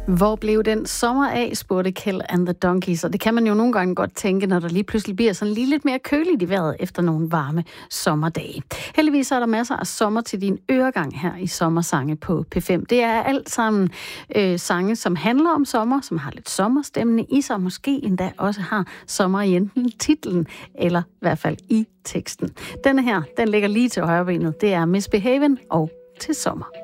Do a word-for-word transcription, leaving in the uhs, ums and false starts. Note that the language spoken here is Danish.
Hvor blev den sommer af, spurgte Kel and the Donkeys, og det kan man jo nogle gange godt tænke, når der lige pludselig bliver sådan lige lidt mere køligt i vejret efter nogle varme sommerdage. Heldigvis er der masser af sommer til din øregang her i Sommersange på P fem. Det er alt sammen øh, sange, som handler om sommer, som har lidt sommerstemning i sig, måske endda også har sommer i enten titlen, eller i hvert fald i teksten. Denne her, den ligger lige til højrebenet. Det er Misbehavin' og Til sommer.